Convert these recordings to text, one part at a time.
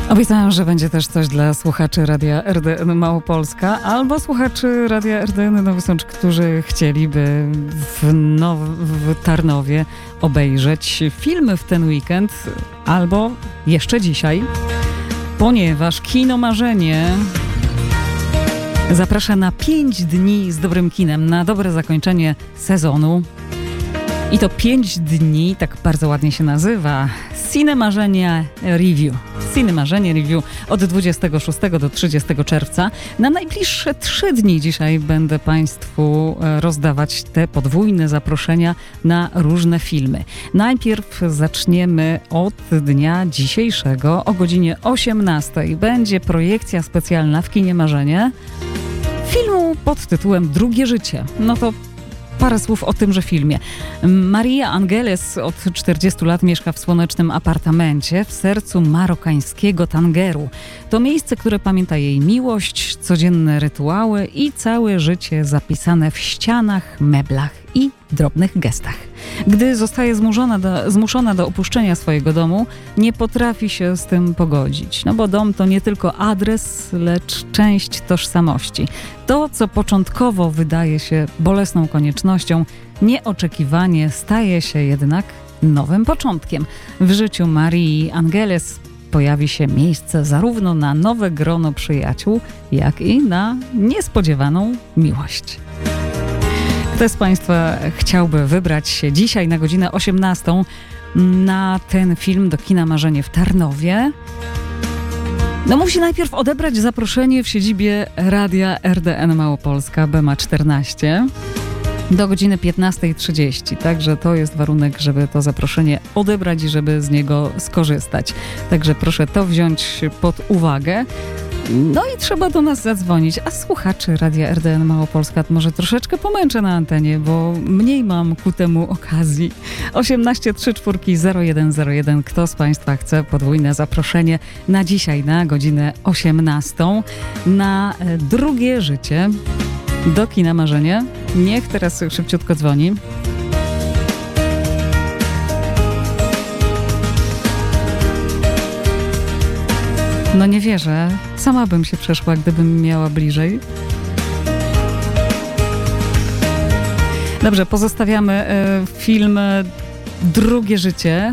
Obiecałam, że będzie też coś dla słuchaczy Radia RDN Małopolska albo słuchaczy Radia RDN Nowy Sącz, którzy chcieliby w Tarnowie obejrzeć filmy w ten weekend albo jeszcze dzisiaj, ponieważ Kino Marzenie zaprasza na 5 dni z dobrym kinem, na dobre zakończenie sezonu. I to 5 dni, tak bardzo ładnie się nazywa, Cine Marzenie Review. Cine Marzenie Review od 26 do 30 czerwca. Na najbliższe 3 dni dzisiaj będę Państwu rozdawać te podwójne zaproszenia na różne filmy. Najpierw zaczniemy od dnia dzisiejszego. O godzinie 18 będzie projekcja specjalna w Kinie Marzenie filmu pod tytułem Drugie życie. No to parę słów o tymże filmie. Maria Angeles od 40 lat mieszka w słonecznym apartamencie w sercu marokańskiego Tangeru. To miejsce, które pamięta jej miłość, codzienne rytuały i całe życie zapisane w ścianach, meblach i drobnych gestach. Gdy zostaje zmuszona do opuszczenia swojego domu, nie potrafi się z tym pogodzić. No bo dom to nie tylko adres, lecz część tożsamości. To, co początkowo wydaje się bolesną koniecznością, nieoczekiwanie staje się jednak nowym początkiem. W życiu Marii Angeles pojawi się miejsce zarówno na nowe grono przyjaciół, jak i na niespodziewaną miłość. Kto z Państwa chciałby wybrać się dzisiaj na godzinę 18 na ten film do Kina Marzenie w Tarnowie? No musi najpierw odebrać zaproszenie w siedzibie Radia RDN Małopolska Bema 14 do godziny 15:30. Także to jest warunek, żeby to zaproszenie odebrać i żeby z niego skorzystać. Także proszę to wziąć pod uwagę. No i trzeba do nas zadzwonić. A słuchaczy Radia RDN Małopolska może troszeczkę pomęczę na antenie, bo mniej mam ku temu okazji. 18 34 0101. Kto z Państwa chce podwójne zaproszenie na dzisiaj, na godzinę 18 na drugie życie do Kina Marzenie? Niech teraz szybciutko dzwoni. No nie wierzę. Sama bym się przeszła, gdybym miała bliżej. Dobrze, pozostawiamy film Drugie życie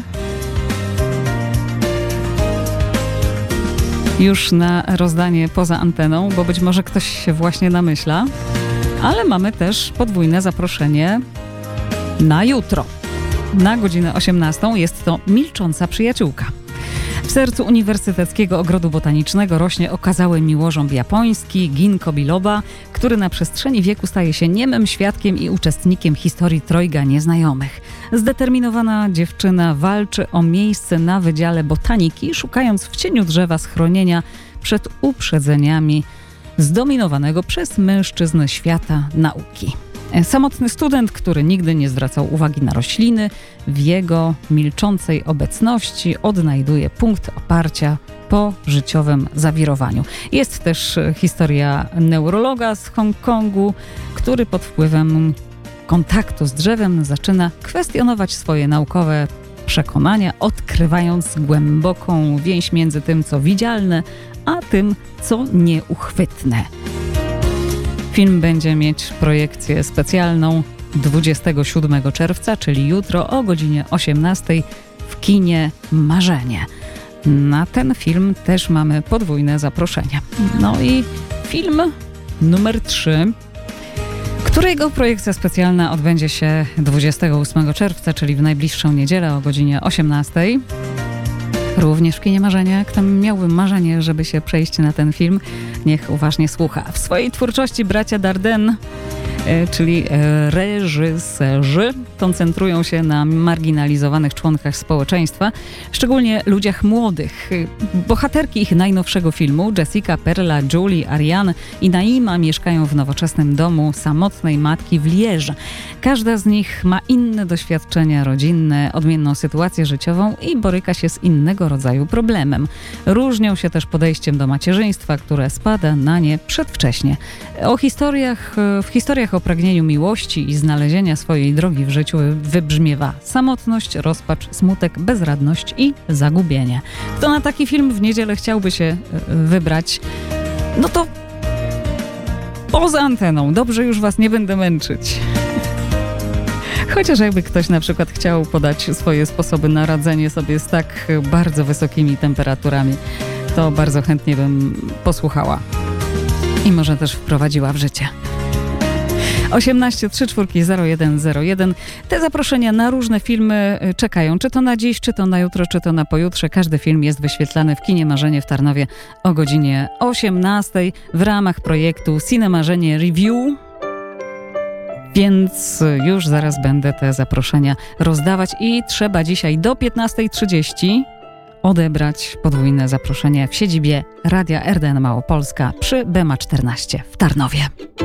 już na rozdanie poza anteną, bo być może ktoś się właśnie namyśla. Ale mamy też podwójne zaproszenie na jutro. Na godzinę 18 jest to Milcząca przyjaciółka. W sercu Uniwersyteckiego Ogrodu Botanicznego rośnie okazały miłożąb japoński, ginkgo biloba, który na przestrzeni wieku staje się niemym świadkiem i uczestnikiem historii trojga nieznajomych. Zdeterminowana dziewczyna walczy o miejsce na Wydziale Botaniki, szukając w cieniu drzewa schronienia przed uprzedzeniami zdominowanego przez mężczyzn świata nauki. Samotny student, który nigdy nie zwracał uwagi na rośliny, w jego milczącej obecności odnajduje punkt oparcia po życiowym zawirowaniu. Jest też historia neurologa z Hongkongu, który pod wpływem kontaktu z drzewem zaczyna kwestionować swoje naukowe przekonania, odkrywając głęboką więź między tym, co widzialne, a tym, co nieuchwytne. Film będzie mieć projekcję specjalną 27 czerwca, czyli jutro o godzinie 18 w Kinie Marzenie. Na ten film też mamy podwójne zaproszenia. No i film numer 3, którego projekcja specjalna odbędzie się 28 czerwca, czyli w najbliższą niedzielę o godzinie 18. Również w Kinie Marzenia. Kto miałby marzenie, żeby się przejść na ten film, niech uważnie słucha. W swojej twórczości bracia Dardenne, czyli reżyserzy, koncentrują się na marginalizowanych członkach społeczeństwa, szczególnie ludziach młodych. Bohaterki ich najnowszego filmu, Jessica, Perla, Julie, Ariane i Naima, mieszkają w nowoczesnym domu samotnej matki w Liège. Każda z nich ma inne doświadczenia rodzinne, odmienną sytuację życiową i boryka się z innego rodzaju problemem. Różnią się też podejściem do macierzyństwa, które spada na nie przedwcześnie. W historiach o pragnieniu miłości i znalezienia swojej drogi w życiu wybrzmiewa samotność, rozpacz, smutek, bezradność i zagubienie. Kto na taki film w niedzielę chciałby się wybrać, no to poza anteną. Dobrze, już was nie będę męczyć. Chociaż jakby ktoś na przykład chciał podać swoje sposoby na radzenie sobie z tak bardzo wysokimi temperaturami, to bardzo chętnie bym posłuchała. I może też wprowadziła w życie. 18 34 0101. Te zaproszenia na różne filmy czekają. Czy to na dziś, czy to na jutro, czy to na pojutrze. Każdy film jest wyświetlany w kinie Marzenie w Tarnowie o godzinie 18 w ramach projektu Cine Marzenie Review. Więc już zaraz będę te zaproszenia rozdawać i trzeba dzisiaj do 15:30 odebrać podwójne zaproszenie w siedzibie Radia RDN Małopolska przy Bema 14 w Tarnowie.